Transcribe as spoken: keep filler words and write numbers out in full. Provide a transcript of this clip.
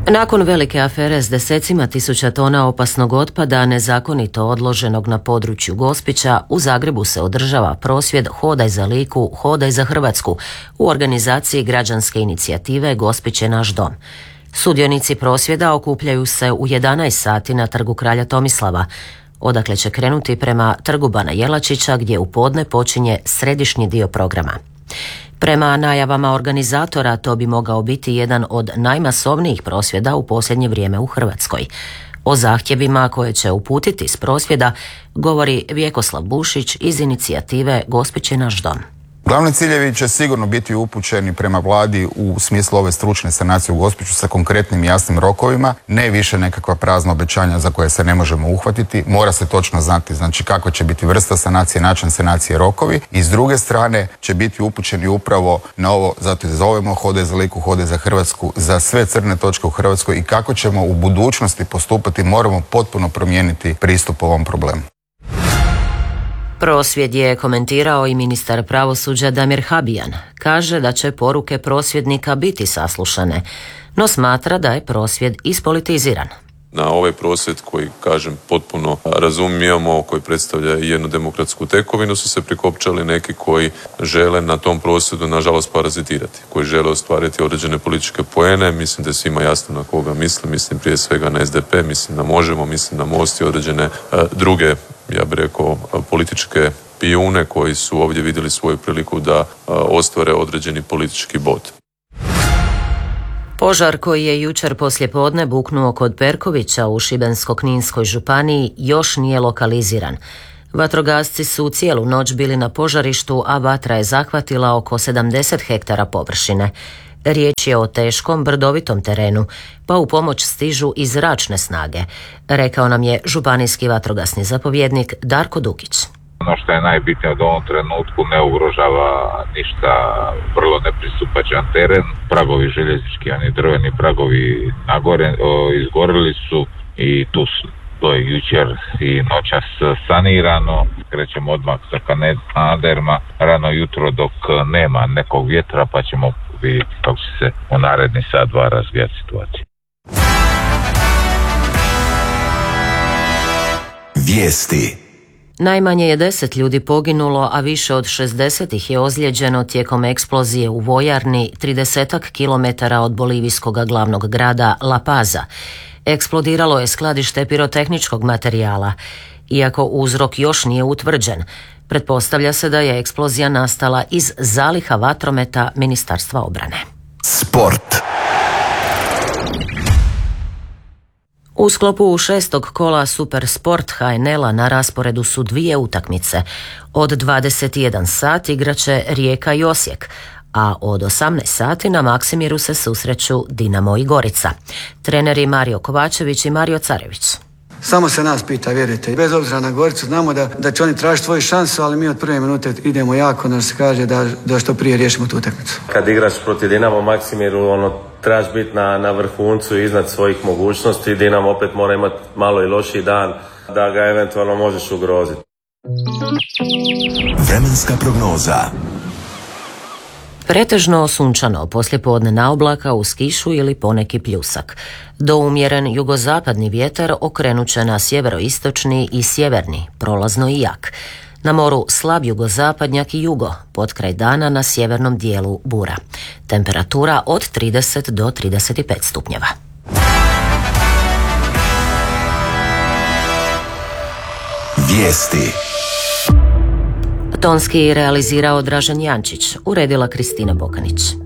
Nakon velike afere s desecima tisuća tona opasnog otpada nezakonito odloženog na području Gospića, u Zagrebu se održava prosvjed Hodaj za Liku, hodaj za Hrvatsku u organizaciji građanske inicijative Gospić je naš dom. Sudionici prosvjeda okupljaju se u jedanaest sati na Trgu kralja Tomislava, odakle će krenuti prema Trgu Bana Jelačića gdje u podne počinje središnji dio programa. Prema najavama organizatora to bi mogao biti jedan od najmasovnijih prosvjeda u posljednje vrijeme u Hrvatskoj. O zahtjevima koje će uputiti s prosvjeda govori Vjekoslav Bušić iz inicijative Gospić je naš dom. Glavni ciljevi će sigurno biti upućeni prema vladi u smislu ove stručne sanacije u Gospiću sa konkretnim i jasnim rokovima, ne više nekakva prazna obećanja za koje se ne možemo uhvatiti. Mora se točno znati znači kakva će biti vrsta sanacije, način sanacije, rokovi, i s druge strane će biti upućeni upravo na ovo, zato i zovemo Hodaj za Liku, hodaj za Hrvatsku, za sve crne točke u Hrvatskoj i kako ćemo u budućnosti postupati. Moramo potpuno promijeniti pristup ovom problemu. Prosvjed je komentirao i ministar pravosuđa Damir Habijan. Kaže da će poruke prosvjednika biti saslušane, no smatra da je prosvjed ispolitiziran. Na ovaj prosvjed koji, kažem, potpuno razumijemo, koji predstavlja jednu demokratsku tekovinu, su se prikopčali neki koji žele na tom prosvjedu, nažalost, parazitirati, koji žele ostvariti određene političke poene. Mislim da je svima jasno na koga mislim, mislim prije svega na S D P, mislim na Možemo, mislim na Most i određene uh, druge, ja bih rekao, političke pijune koji su ovdje vidjeli svoju priliku da uh, ostvare određeni politički bod. Požar koji je jučer poslijepodne buknuo kod Perkovića u Šibensko-kninskoj županiji još nije lokaliziran. Vatrogasci su cijelu noć bili na požarištu, a vatra je zahvatila oko sedamdeset hektara površine. Riječ je o teškom, brdovitom terenu, pa u pomoć stižu i zračne snage, rekao nam je županijski vatrogasni zapovjednik Darko Dukić. Ono što je najbitnije od ovom trenutku, ne ugrožava ništa, vrlo nepristupačan teren. Pragovi željeznički, ani drveni pragovi nagore, o, izgorili su i tu su. To je jučer i noćas sanirano. Krećemo odmah sa kanaderima rano jutro dok nema nekog vjetra, pa ćemo vidjeti kako će se u naredni sat dva razvijati situacija. Vijesti. Najmanje je deset ljudi poginulo, a više od šezdeset ih je ozlijeđeno tijekom eksplozije u vojarni tridesetak kilometara od bolivijskog glavnog grada La Paza. Eksplodiralo je skladište pirotehničkog materijala. Iako uzrok još nije utvrđen, pretpostavlja se da je eksplozija nastala iz zaliha vatrometa Ministarstva obrane. Sport. U sklopu šestog kola Super Sport H N L-a na rasporedu su dvije utakmice. Od dvadeset jedan sati igraće Rijeka i Osijek, a od osamnaest sati na Maksimiru se susreću Dinamo i Gorica. Treneri Mario Kovačević i Mario Carević. Samo se nas pita, vjerujte. Bez obzira na Goricu, znamo da, da će oni tražiti svoju šansu, ali mi od prve minute idemo jako, da se kaže da, da što prije riješimo tu utakmicu. Kad igraš protiv Dinamo Maksimiru, ono, trebaš biti na, na vrhuncu iznad svojih mogućnosti. Dinamo opet mora imati malo i lošiji dan da ga eventualno možeš ugroziti. Vremenska prognoza. Pretežno sunčano, poslijepodne na oblaka uz kišu ili poneki pljusak. Do umjeren jugozapadni vjetar okrenut će na sjeveroistočni i sjeverni, prolazno i jak. Na moru slab jugozapadnjak i jugo, potkraj dana na sjevernom dijelu bura. Temperatura od trideset do trideset pet stupnjeva. Vijesti. Tonski realizirao Dražen Jančić, uredila Kristina Bokanić.